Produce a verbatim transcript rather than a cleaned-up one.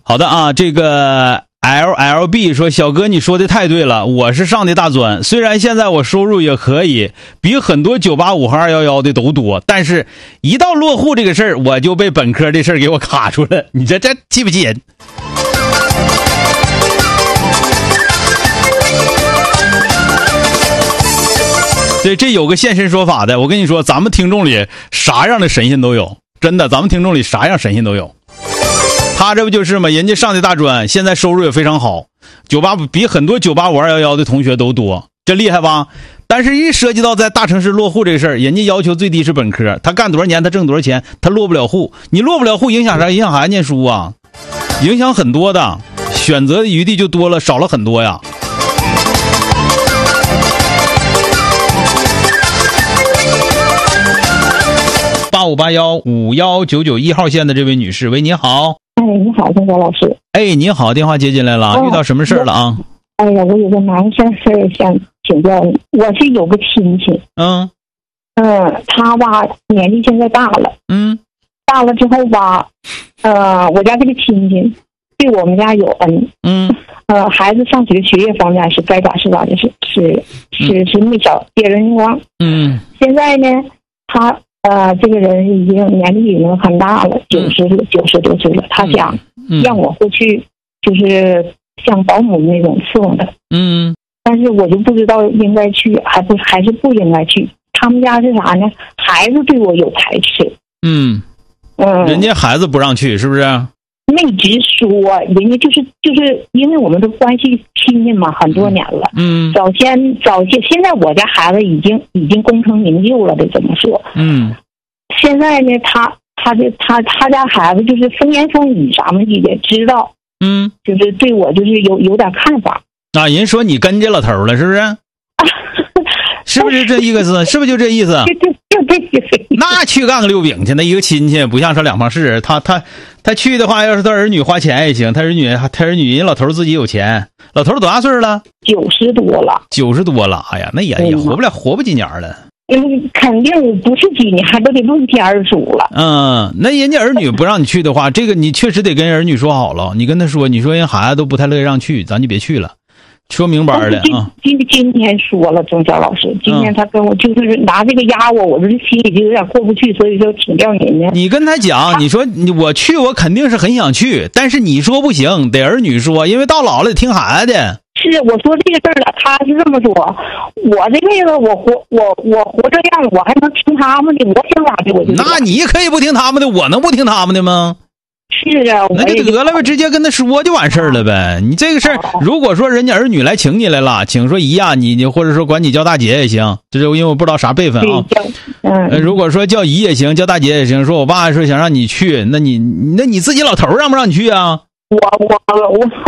好的啊，这个 L L B 说，小哥你说的太对了，我是上的大专，虽然现在我收入也可以，比很多九八五和二一一的都多，但是一到落户这个事儿，我就被本科这事儿给我卡住了。你这这气不气人？对，这有个现身说法的，我跟你说，咱们听众里啥样的神仙都有，真的，咱们听众里啥样神仙都有。他这不就是吗？人家上的大专，现在收入也非常好，九八比很多九八五二一一的同学都多，这厉害吧？但是一涉及到在大城市落户这事儿，人家要求最低是本科，他干多少年，他挣多少钱，他落不了户。你落不了户，影响啥？影响孩子念书啊，影响很多的，选择余地就多了，少了很多呀。八五八幺五幺九九一号线的这位女士，喂，你好。 哎，你好，钟晓老师。 哎，你好，电话接进来了，哦、遇到什么事儿了啊？ 哎呀，我有个麻烦事儿想请教你。我是有个亲戚， 嗯嗯，他吧年纪现在大了， 嗯， 大了之后吧，呃，我家这个亲戚对我们家有恩， 嗯， 呃，孩子上学学业方面是该咋是咋的，是是是是没少别人情况， 嗯， 现在呢，他。呃，这个人已经年龄已经很大了，九十九十多岁了。他想让我回去，就是像保姆那种伺候他。嗯，但是我就不知道应该去还不还是不应该去。他们家是啥呢？孩子对我有排斥。 嗯嗯，人家孩子不让去，是不是？ 没直说，人家就是就是因为我们的关系亲近嘛，很多年了。嗯，早先早先现在我家孩子已经已经功成名就了的，怎么说？嗯，现在呢，他他这他他家孩子就是风言风语啥么的也知道。嗯，就是对我就是有有点看法。 啊，人说你跟这老头了，是不是？是不是这意思？是不是就这意思？ 就这意思。 那去干个溜饼去，那一个亲戚不像说两方事，他他他去的话，要是他儿女花钱也行，他儿女他儿女人老头自己有钱，老头多大岁了？ 九十多了。九十多了，哎呀，那也也活不了，活不几年了。 嗯，肯定不是几年，都得论天数了。 嗯，那人家儿女不让你去的话，这个你确实得跟儿女说好了，你跟他说，你说人孩子都不太乐意让去，咱就别去了。说明白的啊！ 今今天说了，钟晓老师，今天他跟我就是拿这个压我，我这心里就有点过不去，所以说请教您呢。 你跟他讲，你说你我去，我肯定是很想去，但是你说不行，得儿女说，因为到老了得听孩子的。 是我说这个事儿了，他是这么说，我这辈子我活我我活这样，我还能听他们的？我想咋的我就。 那你可以不听他们的，我能不听他们的吗？ 是啊， 那就得了呗，直接跟他说就完事儿了呗。你这个事儿，如果说人家儿女来请你来了，请说姨呀，你你或者说管你叫大姐也行，这是因为我不知道啥辈分啊。嗯，如果说叫姨也行，叫大姐也行。说我爸说想让你去，那你那你自己老头让不让你去啊？ 我我我。